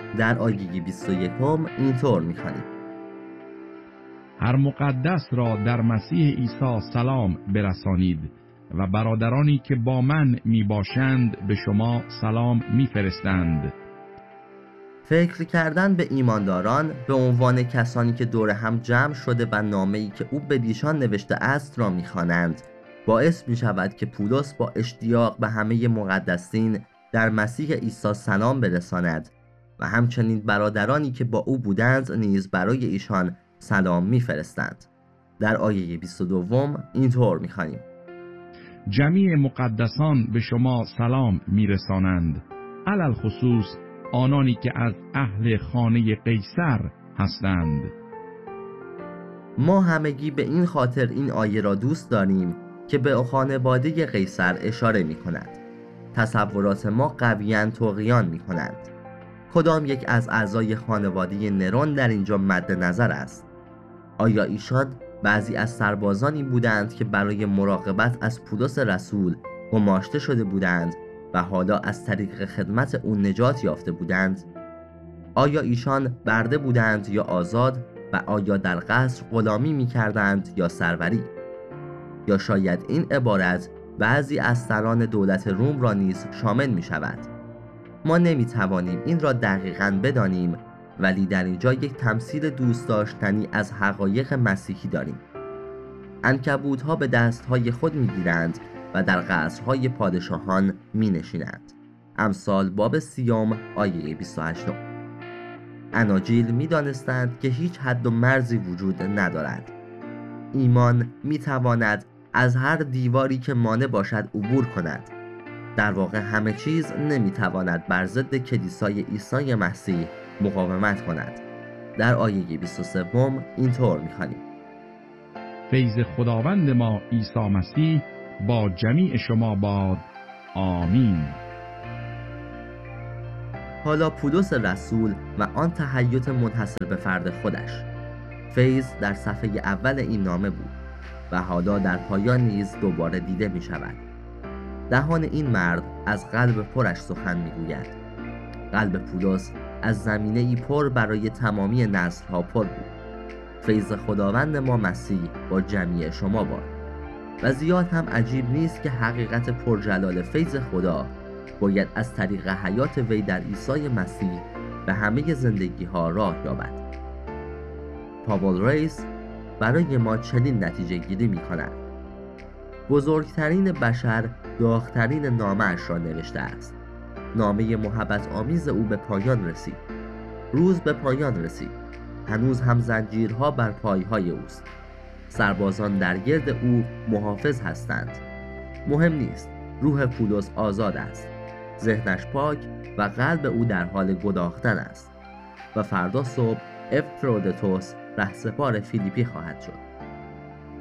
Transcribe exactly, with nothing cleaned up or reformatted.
در آیه بیست و یک اینطور می‌خوانیم: هر مقدس را در مسیح عیسی سلام برسانید و برادرانی که با من می باشند به شما سلام می فرستند. فکر کردن به ایمانداران به عنوان کسانی که دور هم جمع شده و نامه‌ای که او به دیشان نوشته است را می‌خوانند باعث می‌شود که پولس با اشتیاق به همه مقدسین در مسیح عیسی سلام برساند و همچنین برادرانی که با او بودند نیز برای ایشان سلام می‌فرستند. در آیه بیست و دو اینطور می‌خوانیم: جمیع مقدسان به شما سلام می‌رسانند، علل خصوص آنانی که از اهل خانه قیصر هستند. ما همگی به این خاطر این آیه را دوست داریم که به خانواده قیصر اشاره می کند. تصورات ما قویاً طغیان می کنند. کدام یک از اعضای خانواده نرون در اینجا مد نظر است؟ آیا ایشان بعضی از سربازانی بودند که برای مراقبت از پولس رسول گماشته شده بودند و حالا از طریق خدمت او نجات یافته بودند؟ آیا ایشان برده بودند یا آزاد و آیا در قصر غلامی می کردند یا سروری؟ یا شاید این عبارت بعضی از سران دولت روم را نیز شامل می شود؟ ما نمی توانیم این را دقیقاً بدانیم، ولی در اینجا یک تمثیل دوست داشتنی از حقایق مسیحی داریم. عنکبوت‌ها به دستهای خود می گیرند و در قصرهای پادشاهان می نشینند. امثال باب سیوم آیه بیست و هشت. اناجیل می دانستند که هیچ حد و مرزی وجود ندارد. ایمان می تواند از هر دیواری که مانع باشد عبور کند. در واقع همه چیز نمی تواند بر ضد کلیسای عیسی مسیح مقاومت کند. در آیه بیست و سه اینطور می خوانیم: فیض خداوند ما عیسی مسیح با جمیع شما باد. آمین. حالا پولس رسول و آن تهیت منحصر به فرد خودش. فیض در صفحه اول این نامه بود و حالا در پایان نیز دوباره دیده می شود. دهان این مرد از قلب پرش سخن می گوید. قلب پولس از زمینه ای پر برای تمامی نسل ها پر بود. فیض خداوند ما مسیح با جمیع شما باد. و زیاد هم عجیب نیست که حقیقت پرجلال فیض خدا باید از طریق حیات وی در عیسی مسیح به همه زندگی ها راه یابد. پاول ریس برای ما چنین نتیجه گیری می کند: بزرگترین بشر داغترین نامه اش را نوشته است. نامه محبت آمیز او به پایان رسید. روز به پایان رسید. هنوز هم زنجیرها بر پایهای اوست. سربازان در گرد او محافظ هستند. مهم نیست، روح پولس آزاد است. ذهنش پاک و قلب او در حال گداختن است. و فردا صبح افرودیتوس رهسپار فیلیپی خواهد شد.